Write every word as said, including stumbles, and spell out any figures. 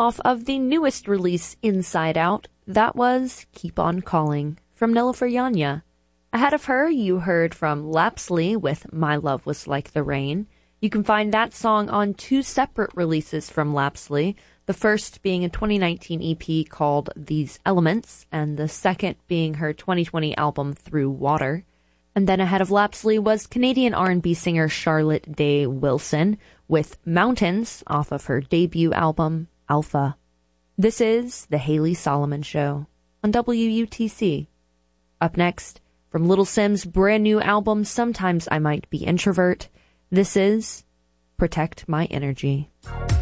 Off of the newest release, Inside Out, that was Keep On Calling from Nilüfer Yanya. Ahead of her, you heard from Lapsley with My Love Was Like the Rain. You can find that song on two separate releases from Lapsley, the first being a twenty nineteen E P called These Elements, and the second being her twenty twenty album Through Water. And then ahead of Lapsley was Canadian R and B singer Charlotte Day Wilson with Mountains off of her debut album, Alpha. This is The Haley Solomon Show on W U T C. Up next, from Little Sim's brand new album, Sometimes I Might Be Introvert, this is Protect My Energy.